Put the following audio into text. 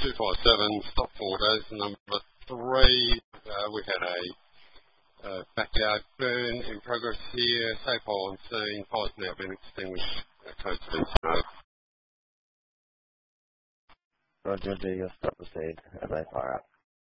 257, stop 4 days. Number 3, we had a backyard burn in progress here. Safe hole on scene. Fire's now been extinguished. Code's been smoked. Roger, do your stop proceed as they fire up.